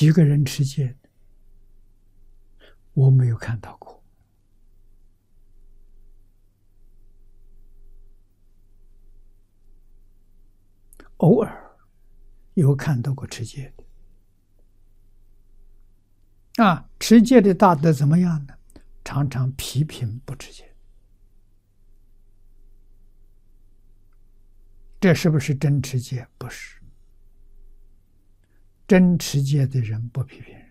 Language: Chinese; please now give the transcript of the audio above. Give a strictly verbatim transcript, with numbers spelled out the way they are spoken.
几个人持戒，我没有看到过。偶尔有看到过持戒的。啊，持戒的大德怎么样呢？常常批评不持戒。这是不是真持戒？不是。真持戒的人不批评人。